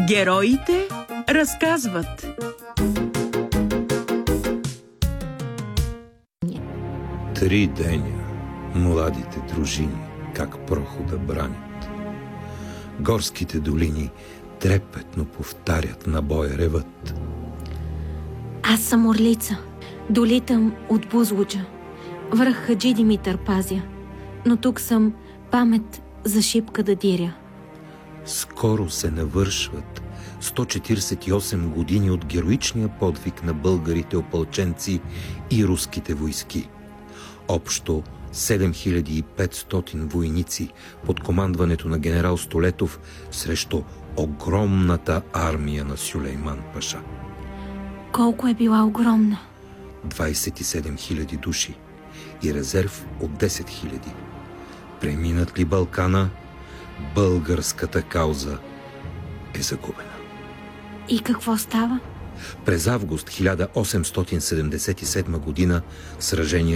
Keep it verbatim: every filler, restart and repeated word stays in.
Героите разказват. Три деня младите дружини как прохода бранят. Горските долини трепетно повтарят, на боя ревът. Аз съм орлица, долитам от Бузлуджа. Връх Хаджи Димитър пазя, но тук съм памет за шипка да диря. Скоро се навършват сто четиридесет и осем години от героичния подвиг на българите опълченци и руските войски. Общо седем хиляди и петстотин войници под командването на генерал Столетов срещу огромната армия на Сюлейман Паша. Колко е била огромна? двадесет и седем хиляди души и резерв от десет хиляди. Преминат ли Балкана, българската кауза е загубена. И какво става? През август хиляда осемстотин седемдесет и седма година сражението